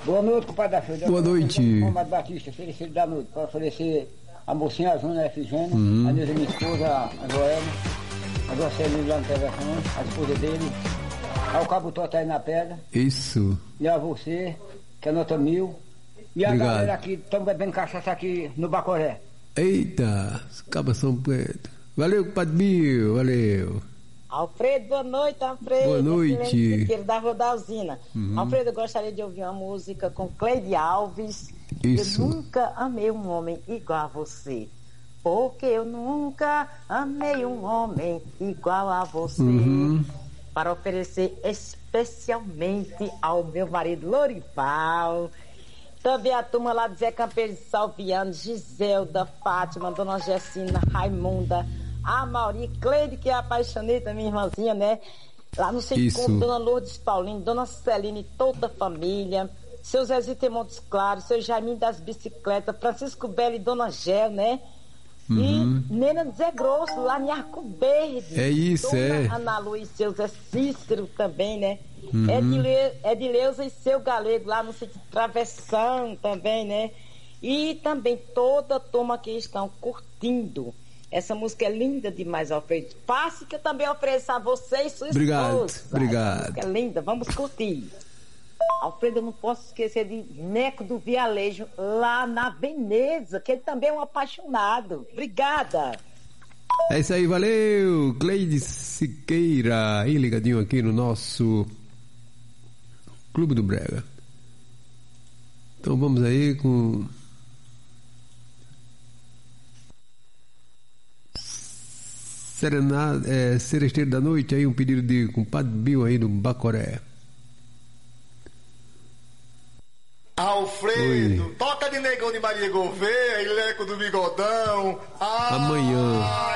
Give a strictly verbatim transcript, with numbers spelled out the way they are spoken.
Boa noite, compadre da Filha. Boa noite. Compadre Batista, oferecido da noite, para oferecer a mocinha azul na Efigênia, Uhum. a Neuza, minha esposa, a Joelma, a Jocelyn lá no telefone, a esposa dele, ao Cabo Tota aí na pedra, Isso. e a você, que é nota mil, e a Obrigado. galera que estão bebendo cachaça aqui no Bacoré. Eita, os cabas são pretos. Valeu, compadre Bill, valeu. Alfredo, boa noite, Alfredo. Boa noite. Siqueira, da Rua da Usina. Uhum. Alfredo, eu gostaria de ouvir uma música com Cleide Alves. Isso. Eu nunca amei um homem igual a você. Porque eu nunca amei um homem igual a você. Uhum. Para oferecer especialmente ao meu marido Lorival. Também a turma lá de Zé Campeiro de Salviano, Giselda, Fátima, Dona Gessina, Raimunda, a Mauri, Cleide, que é a apaixoneta, minha irmãzinha, né? Lá no Centro Isso. Combo, Dona Lourdes Paulino, Dona Celine, toda a família, seu Zezito em Montes Claros, seu Jaiminho das Bicicletas, Francisco Belo e Dona Gel, né? Uhum. E Nena de Zé Grosso, lá em Arco Verde. É isso, Dona é. Ana Lu e seu Zé Cícero também, né? Uhum. Edile- Edileuza e seu Galego lá no sítio Travessão também, né? E também toda a turma que estão curtindo. Essa música é linda demais, Alfredo. Passe que eu também ofereço a você e sua Obrigado, esposa. obrigado. Essa música é linda, vamos curtir. Alfredo, eu não posso esquecer de Neco do Vialejo, lá na Veneza, que ele também é um apaixonado. Obrigada. É isso aí, valeu. Cleide Siqueira, aí ligadinho aqui no nosso Clube do Brega. Então vamos aí com Serenada, é, Seresteiro da Noite, aí um pedido de compadre Bill aí do Bacoré. Alfredo, Oi. toca de Negão de Maria Gouveia e Leco do Bigodão. Ah, Amanhã.